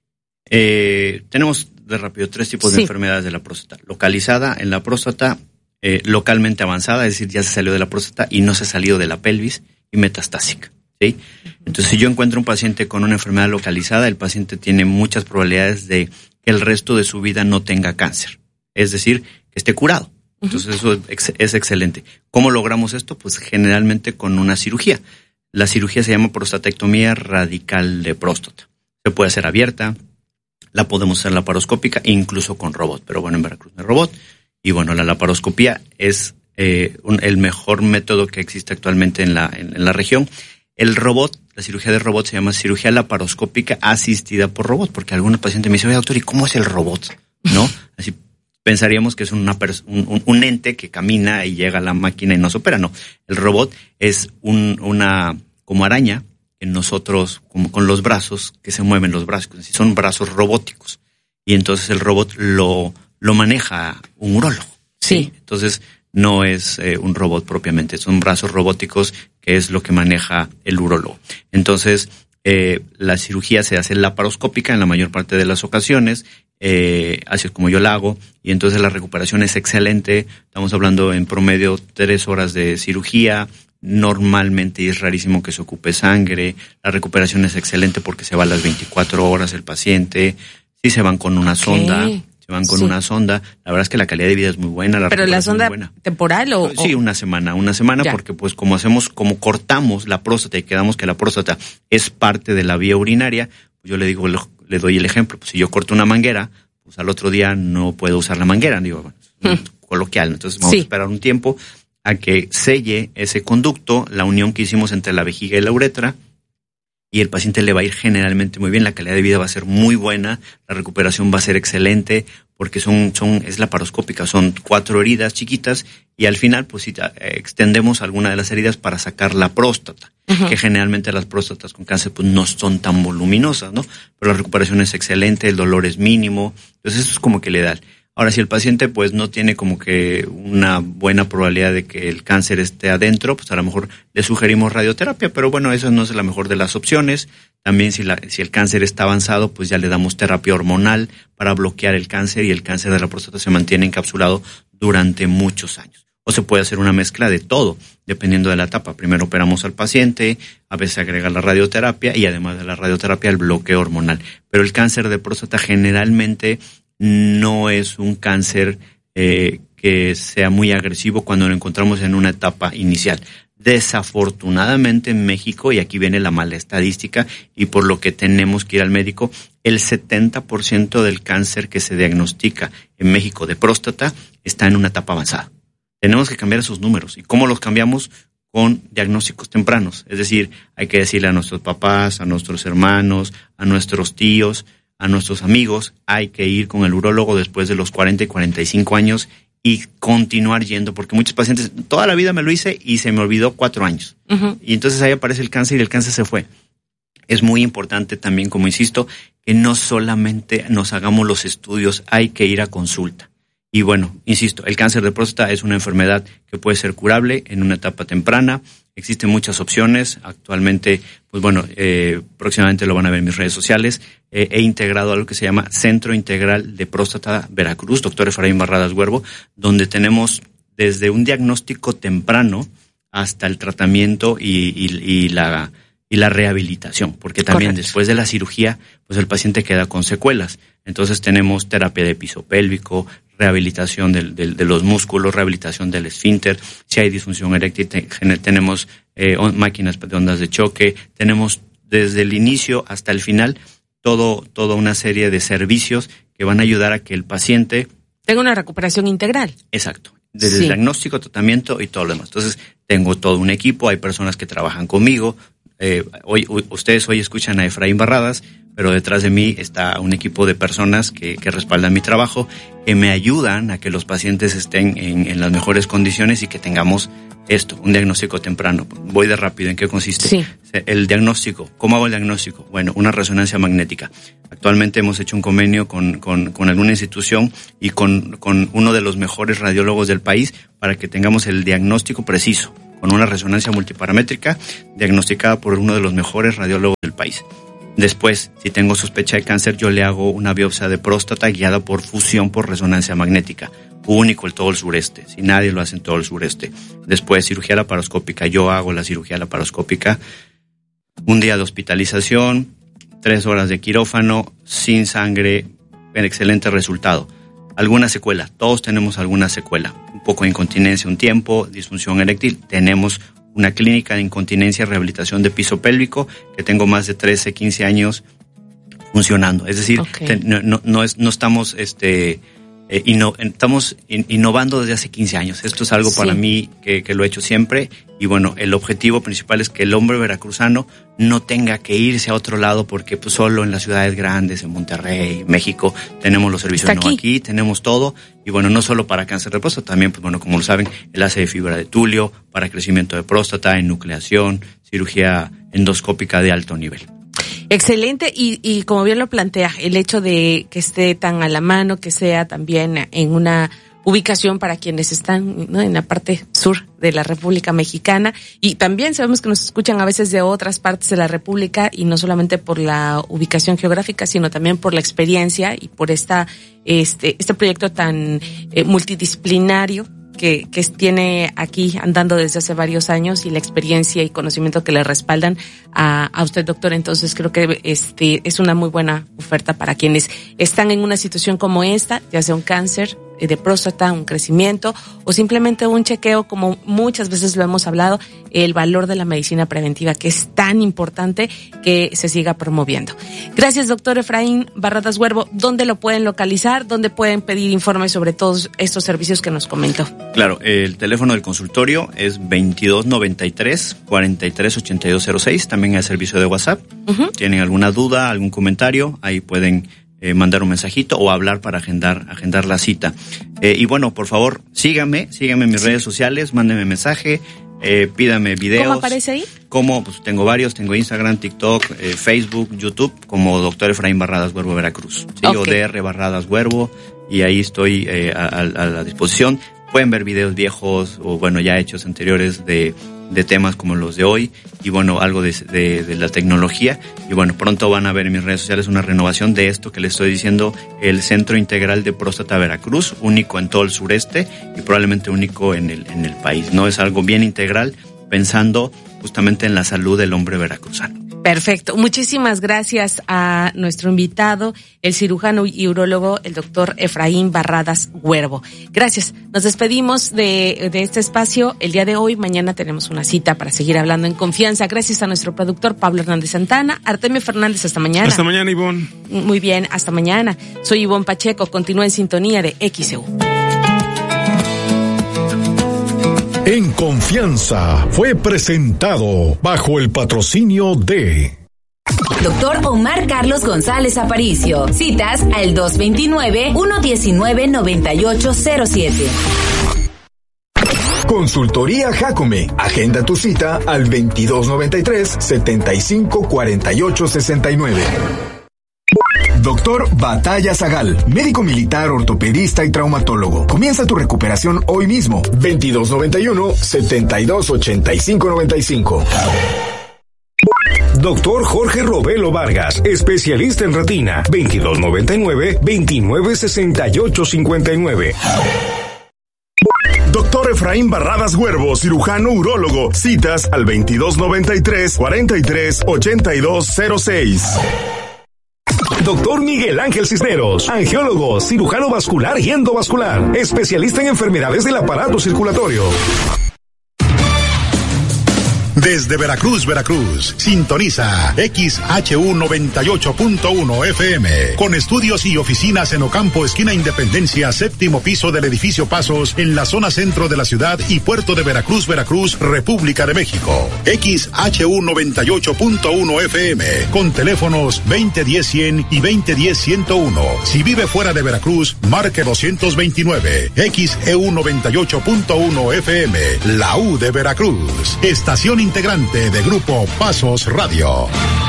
Eh, tenemos de rápido tres tipos sí. de enfermedades de la próstata. Localizada en la próstata, eh, localmente avanzada, es decir, ya se salió de la próstata y no se ha salido de la pelvis, y metastásica, ¿sí? Entonces, si yo encuentro un paciente con una enfermedad localizada, el paciente tiene muchas probabilidades de que el resto de su vida no tenga cáncer. Es decir, que esté curado. Entonces eso es excelente. ¿Cómo logramos esto? Pues generalmente con una cirugía. La cirugía se llama prostatectomía radical de próstata. Se puede hacer abierta, la podemos hacer laparoscópica, incluso con robot. Pero bueno, en Veracruz no hay robot. Y bueno, la laparoscopía es eh, un, el mejor método que existe actualmente en la, en, en la región. El robot, la cirugía de robot se llama cirugía laparoscópica asistida por robot, porque algún paciente me dice, oye, doctor, ¿y cómo es el robot? ¿No? Así pensaríamos que es una pers- un, un ente que camina y llega a la máquina y nos opera. No, el robot es un, una como araña que nosotros, como con los brazos, que se mueven los brazos, son brazos robóticos. Y entonces el robot lo, lo maneja un urólogo. Sí. Entonces no es eh, un robot propiamente, son brazos robóticos que es lo que maneja el urólogo. Entonces eh, la cirugía se hace laparoscópica en la mayor parte de las ocasiones. Eh, así es como yo la hago, y entonces la recuperación es excelente. Estamos hablando en promedio tres horas de cirugía. Normalmente es rarísimo que se ocupe sangre. La recuperación es excelente porque se va a las veinticuatro horas el paciente. Sí se van con una okay. sonda, se van con sí. una sonda. La verdad es que la calidad de vida es muy buena. La ¿Pero la sonda temporal o...? Sí, una semana, una semana ya. Porque pues como hacemos, como cortamos la próstata y quedamos que la próstata es parte de la vía urinaria, pues yo le digo, le doy el ejemplo, pues si yo corto una manguera, pues al otro día no puedo usar la manguera, digo, bueno, hmm. coloquial, entonces vamos sí. a esperar un tiempo a que selle ese conducto, la unión que hicimos entre la vejiga y la uretra, y el paciente le va a ir generalmente muy bien, la calidad de vida va a ser muy buena, la recuperación va a ser excelente, porque son, son, es laparoscópica, son cuatro heridas chiquitas, y al final, pues, si extendemos alguna de las heridas para sacar la próstata, uh-huh. que generalmente las próstatas con cáncer, pues, no son tan voluminosas, ¿no? Pero la recuperación es excelente, el dolor es mínimo, entonces eso es como que le da. Ahora, si el paciente, pues, no tiene como que una buena probabilidad de que el cáncer esté adentro, pues, a lo mejor le sugerimos radioterapia, pero bueno, esa no es la mejor de las opciones. También si, la, si el cáncer está avanzado, pues ya le damos terapia hormonal para bloquear el cáncer y el cáncer de la próstata se mantiene encapsulado durante muchos años. O se puede hacer una mezcla de todo, dependiendo de la etapa. Primero operamos al paciente, a veces agrega la radioterapia y además de la radioterapia el bloqueo hormonal. Pero el cáncer de próstata generalmente no es un cáncer eh, que sea muy agresivo cuando lo encontramos en una etapa inicial. Desafortunadamente en México, y aquí viene la mala estadística, y por lo que tenemos que ir al médico, el setenta por ciento del cáncer que se diagnostica en México de próstata está en una etapa avanzada. Tenemos que cambiar esos números. ¿Y cómo los cambiamos? Con diagnósticos tempranos. Es decir, hay que decirle a nuestros papás, a nuestros hermanos, a nuestros tíos, a nuestros amigos, hay que ir con el urólogo después de los cuarenta y cuarenta y cinco años y continuar yendo, porque muchos pacientes, toda la vida me lo hice y se me olvidó cuatro años. Uh-huh. Y entonces ahí aparece el cáncer y el cáncer se fue. Es muy importante también, como insisto, que no solamente nos hagamos los estudios, hay que ir a consulta. Y bueno, insisto, el cáncer de próstata es una enfermedad que puede ser curable en una etapa temprana. Existen muchas opciones. Actualmente, pues bueno, eh, próximamente lo van a ver en mis redes sociales. Eh, he integrado algo que se llama Centro Integral de Próstata Veracruz, doctor Efraín Barradas Huervo, donde tenemos desde un diagnóstico temprano hasta el tratamiento y, y, y la y la rehabilitación, porque también Correcto. después de la cirugía, pues el paciente queda con secuelas. Entonces tenemos terapia de piso pélvico, rehabilitación del, del, de los músculos, rehabilitación del esfínter. Si hay disfunción eréctil, te, tenemos eh, on, máquinas de ondas de choque, tenemos desde el inicio hasta el final todo, toda una serie de servicios que van a ayudar a que el paciente tenga una recuperación integral. Exacto. Desde Sí. el diagnóstico, tratamiento y todo lo demás. Entonces, tengo todo un equipo, hay personas que trabajan conmigo. Eh, hoy, hoy- ustedes hoy escuchan a Efraín Barradas, pero detrás de mí está un equipo de personas que, que respaldan mi trabajo, que me ayudan a que los pacientes estén en, en las mejores condiciones y que tengamos esto, un diagnóstico temprano. Voy de rápido, ¿en qué consiste? Sí. El diagnóstico. ¿Cómo hago el diagnóstico? Bueno, una resonancia magnética. Actualmente hemos hecho un convenio con, con, con alguna institución y con, con uno de los mejores radiólogos del país para que tengamos el diagnóstico preciso, con una resonancia multiparamétrica diagnosticada por uno de los mejores radiólogos del país. Después, si tengo sospecha de cáncer, yo le hago una biopsia de próstata guiada por fusión por resonancia magnética. Único en todo el sureste, si nadie lo hace en todo el sureste. Después, cirugía laparoscópica. Yo hago la cirugía laparoscópica. Un día de hospitalización, tres horas de quirófano, sin sangre, en excelente resultado. Alguna secuela, todos tenemos alguna secuela. Un poco de incontinencia un tiempo, disfunción eréctil. Tenemos una clínica de incontinencia y rehabilitación de piso pélvico que tengo más de trece, quince años funcionando. Es decir, Ok. te- no, no, no, es, no estamos este, eh, inno- estamos in- innovando desde hace quince años. Esto es algo Sí. para mí que, que lo he hecho siempre. Y bueno, el objetivo principal es que el hombre veracruzano no tenga que irse a otro lado porque pues solo en las ciudades grandes, en Monterrey, México, tenemos los servicios. Está No, aquí. aquí tenemos todo. Y bueno, no solo para cáncer de próstata, también, pues bueno, como lo saben, enlace de fibra de tulio, para crecimiento de próstata, enucleación, cirugía endoscópica de alto nivel. Excelente, y, y como bien lo plantea, el hecho de que esté tan a la mano, que sea también en una ubicación para quienes están, ¿no?, en la parte sur de la República Mexicana, y también sabemos que nos escuchan a veces de otras partes de la República, y no solamente por la ubicación geográfica, sino también por la experiencia y por esta este este proyecto tan eh, multidisciplinario que, que tiene aquí andando desde hace varios años, y la experiencia y conocimiento que le respaldan a, a usted, doctor. Entonces creo que este es una muy buena oferta para quienes están en una situación como esta, ya sea un cáncer de próstata, un crecimiento o simplemente un chequeo, como muchas veces lo hemos hablado, el valor de la medicina preventiva, que es tan importante que se siga promoviendo. Gracias, doctor Efraín Barradas Huervo. ¿Dónde lo pueden localizar? ¿Dónde pueden pedir informes sobre todos estos servicios que nos comentó? Claro, el teléfono del consultorio es veintidós noventa y tres, cuarenta y tres ochenta y dos cero seis. También hay servicio de WhatsApp. Uh-huh. ¿Tienen alguna duda, algún comentario? Ahí pueden eh, mandar un mensajito o hablar para agendar agendar la cita. Eh, y bueno, por favor, síganme, síganme en mis redes sociales, mándenme mensaje, eh, pídame videos. ¿Cómo aparece ahí? Como, pues tengo varios, tengo Instagram, TikTok, eh, Facebook, YouTube, como doctor Efraín Barradas Huervo Veracruz. Sí, Ok. o D R Barradas Huervo, y ahí estoy eh, a, a- a la disposición. Pueden ver videos viejos o bueno, ya hechos anteriores de, de temas como los de hoy, y bueno, algo de, de, de la tecnología. Y bueno, pronto van a ver en mis redes sociales una renovación de esto que les estoy diciendo, el Centro Integral de Próstata Veracruz, único en todo el sureste y probablemente único en el, en el país, ¿no? Es algo bien integral, pensando justamente en la salud del hombre veracruzano. Perfecto. Muchísimas gracias a nuestro invitado, el cirujano y urólogo, el doctor Efraín Barradas Huervo. Gracias. Nos despedimos de, de este espacio el día de hoy. Mañana tenemos una cita para seguir hablando en confianza. Gracias a nuestro productor Pablo Hernández Santana. Artemio Fernández, hasta mañana. Hasta mañana, Ivonne. Muy bien, hasta mañana. Soy Ivonne Pacheco. Continúa en sintonía de X E U. En Confianza fue presentado bajo el patrocinio de Doctor Omar Carlos González Aparicio. Citas al dos veintinueve, uno diecinueve, noventa y ocho cero siete. Consultoría Jacome. Agenda tu cita al veintidós noventa y tres, setenta y cinco, cuarenta y ocho sesenta y nueve. Doctor Batalla Zagal, médico militar, ortopedista y traumatólogo. Comienza tu recuperación hoy mismo. veintidós noventa y uno, setenta y dos, ochenta y cinco noventa y cinco. Doctor Jorge Robelo Vargas, especialista en retina, veintidós noventa y nueve, veintinueve sesenta y ocho cincuenta y nueve. Doctor Doctor Efraín Barradas Huervo, cirujano urólogo. Citas al veintidós noventa y tres, cuarenta y tres, ochenta y dos cero seis. Doctor Miguel Ángel Cisneros, angiólogo, cirujano vascular y endovascular, especialista en enfermedades del aparato circulatorio. Desde Veracruz, Veracruz, sintoniza X H U noventa y ocho punto uno F M, con estudios y oficinas en Ocampo, esquina Independencia, séptimo piso del edificio Pasos, en la zona centro de la ciudad y puerto de Veracruz, Veracruz, República de México. X H U noventa y ocho punto uno F M, con teléfonos veinte diez cien y veinte diez ciento uno. Si vive fuera de Veracruz, marque doscientos veintinueve. X E U noventa y ocho punto uno F M, la U de Veracruz. Estación integrante de Grupo Pasos Radio.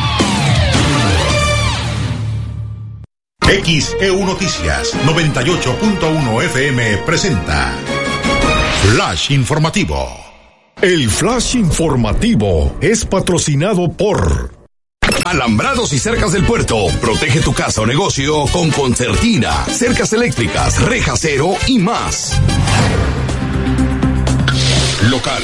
X E U Noticias noventa y ocho punto uno F M presenta Flash Informativo. El Flash Informativo es patrocinado por Alambrados y cercas del puerto. Protege tu casa o negocio con Concertina, cercas eléctricas, reja cero y más. Local.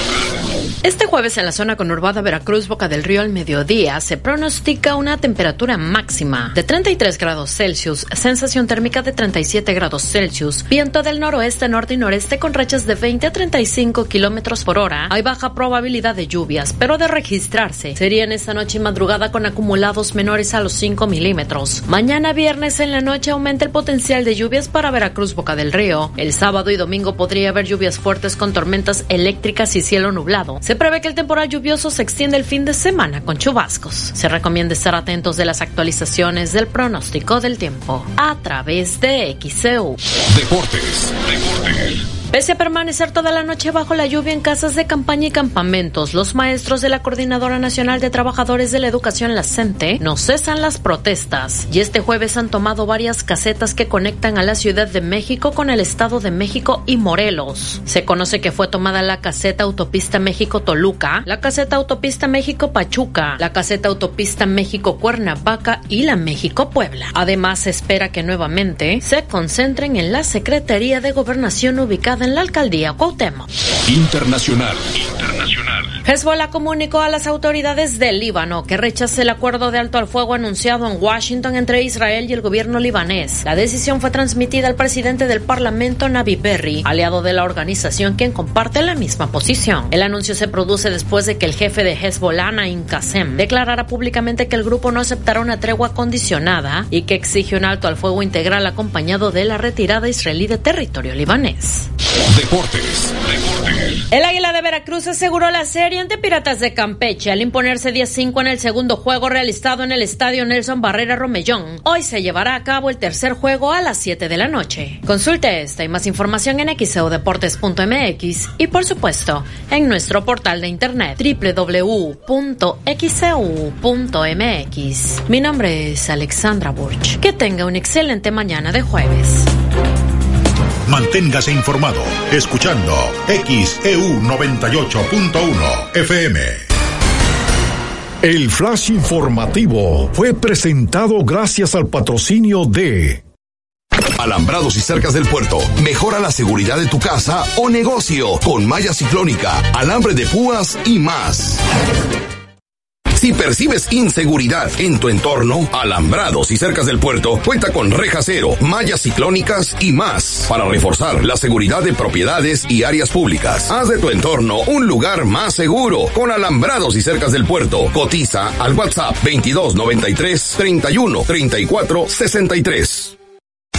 Este jueves en la zona conurbada Veracruz, Boca del Río al mediodía, se pronostica una temperatura máxima de treinta y tres grados Celsius, sensación térmica de treinta y siete grados Celsius, viento del noroeste, norte y noreste con rachas de veinte a treinta y cinco kilómetros por hora. Hay baja probabilidad de lluvias, pero de registrarse serían esta noche y madrugada con acumulados menores a los cinco milímetros. Mañana viernes en la noche aumenta el potencial de lluvias para Veracruz, Boca del Río. El sábado y domingo podría haber lluvias fuertes con tormentas eléctricas y cielo nublado. Se prevé que el temporal lluvioso se extiende el fin de semana con chubascos. Se recomienda estar atentos de las actualizaciones del pronóstico del tiempo a través de X E U. Deportes. Deportes. Pese a permanecer toda la noche bajo la lluvia en casas de campaña y campamentos, los maestros de la Coordinadora Nacional de Trabajadores de la Educación, la CENTE, no cesan las protestas y este jueves han tomado varias casetas que conectan a la Ciudad de México con el Estado de México y Morelos. Se conoce que fue tomada la caseta Autopista México-Toluca, la caseta Autopista México-Pachuca, la caseta Autopista México-Cuernavaca y la México-Puebla. Además, se espera que nuevamente se concentren en la Secretaría de Gobernación ubicada en la alcaldía Cuauhtémoc. Internacional. Internacional. Hezbollah comunicó a las autoridades del Líbano que rechaza el acuerdo de alto al fuego anunciado en Washington entre Israel y el gobierno libanés. La decisión fue transmitida al presidente del Parlamento, Navi Berri, aliado de la organización, quien comparte la misma posición. El anuncio se produce después de que el jefe de Hezbollah, Naim Qassem, declarara públicamente que el grupo no aceptará una tregua condicionada y que exige un alto al fuego integral acompañado de la retirada israelí de territorio libanés. Deportes. Deportes. El Águila de Veracruz aseguró la serie ante Piratas de Campeche al imponerse diez cinco en el segundo juego realizado en el estadio Nelson Barrera Romellón. Hoy se llevará a cabo el tercer juego a las siete de la noche. Consulte esta y más información en x e u deportes punto m x y por supuesto en nuestro portal de internet doble u doble u doble u punto x e u punto m x. Mi nombre es Alexandra Burch. Que tenga una excelente mañana de jueves. Manténgase informado escuchando X E U noventa y ocho punto uno F M. El Flash Informativo fue presentado gracias al patrocinio de Alambrados y cercas del puerto. Mejora la seguridad de tu casa o negocio con malla ciclónica, alambre de púas y más. Si percibes inseguridad en tu entorno, Alambrados y cercas del puerto cuenta con reja cero, mallas ciclónicas y más para reforzar la seguridad de propiedades y áreas públicas. Haz de tu entorno un lugar más seguro con Alambrados y cercas del puerto. Cotiza al WhatsApp veintidós noventa y tres, treinta y uno, treinta y cuatro, sesenta y tres.